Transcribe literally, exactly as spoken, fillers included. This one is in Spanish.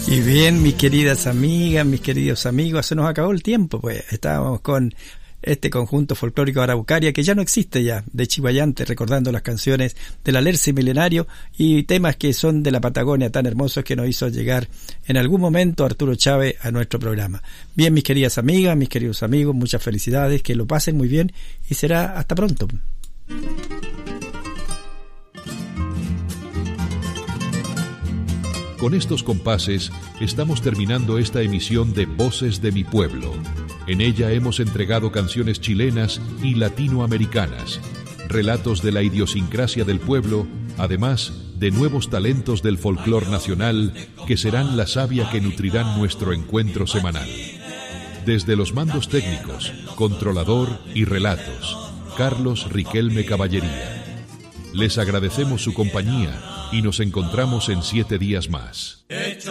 Y bien, mis queridas amigas, mis queridos amigos, se nos acabó el tiempo, pues estábamos con este conjunto folclórico Araucaria, que ya no existe ya, de Chiguayante, recordando las canciones del Alerce Milenario y temas que son de la Patagonia tan hermosos que nos hizo llegar en algún momento Arturo Chávez a nuestro programa. Bien, mis queridas amigas, mis queridos amigos, muchas felicidades, que lo pasen muy bien y será hasta pronto. Con estos compases estamos terminando esta emisión de Voces de mi Pueblo. En ella hemos entregado canciones chilenas y latinoamericanas, relatos de la idiosincrasia del pueblo, además de nuevos talentos del folclor nacional que serán la savia que nutrirán nuestro encuentro semanal. Desde los mandos técnicos, controlador y relatos, Carlos Riquelme Caballería. Les agradecemos su compañía y nos encontramos en siete días más.